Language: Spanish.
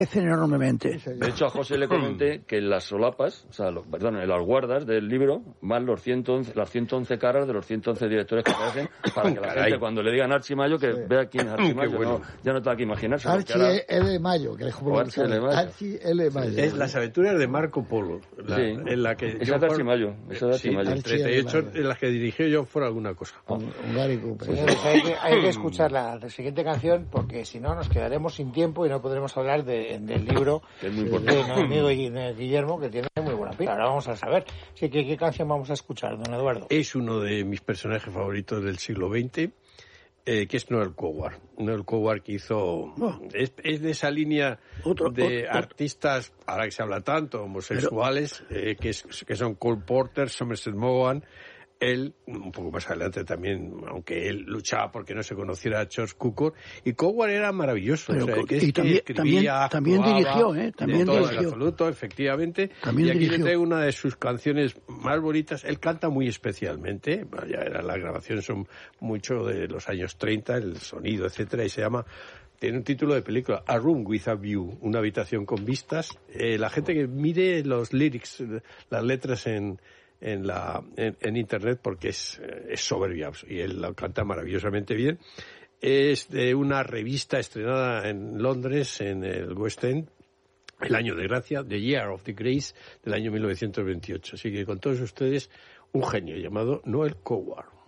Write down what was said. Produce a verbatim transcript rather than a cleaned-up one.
enormemente. De hecho, a José le comenté que las solapas, o sea, lo, perdón, las guardas del libro, van los ciento once, las ciento once caras de los ciento once directores que aparecen, para que la Caray. gente, cuando le digan Archie Mayo, que Sí. vea quién es Archie Mayo. bueno. No, ya no tengo que imaginarse. Archie ahora... L. Mayo, que es como Archie L. Mayo. Archie L. Mayo. Es Las aventuras de Marco Polo, la, Sí. en la que Esa John es de Archie Ford- Mayo, esa es de Archie sí, Mayo. del treinta y ocho, Archie L. Mayo. en las que dirigió John Ford alguna cosa. Un, un Gary Cooper. Señores, hay que, hay que escuchar la, la siguiente canción porque si no nos quedaremos sin tiempo y no podremos hablar de, del libro Que es muy de importante. nuestro amigo Gui- Guillermo, que tiene muy buena pinta. Ahora vamos a saber. Así que, ¿qué canción vamos a escuchar, don Eduardo? Es uno de mis personajes favoritos del siglo veinte, eh, que es Noel Coward. Noel Coward que hizo... Oh. Es, es de esa línea Otro- de otro- artistas, ahora que se habla tanto, homosexuales, eh, que, es, que son Cole Porter, Somerset Maugham. Él, un poco más adelante también, aunque él luchaba porque no se conociera a George Cukor, y Coward era maravilloso. Pero o sea, Co- que y es que también- escribía, también- también actuaba, dirigió, ¿eh? También de todo, en dirigió. absoluto, efectivamente. También y aquí dirigió. le traigo una de sus canciones más bonitas. Él canta muy especialmente, ya era, las grabaciones son mucho de los años treinta, el sonido, etcétera, y se llama... Tiene un título de película, A Room with a View, una habitación con vistas. Eh, la gente que mire los lyrics, las letras en, en, la, en, en Internet, porque es, es soberbia, y él lo canta maravillosamente bien. Es de una revista estrenada en Londres, en el West End, el año de gracia, The Year of the Grace, del año mil novecientos veintiocho. Así que con todos ustedes, un genio llamado Noel Coward.